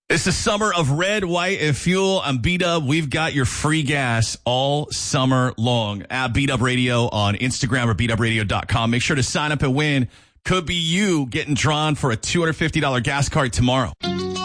It's the summer of red, white, and fuel. I'm B-Dub. We've got your free gas all summer long. At B-Dub Radio on Instagram or BDubRadio.com. Make sure to sign up and win. Could be you getting drawn for a $250 gas card tomorrow.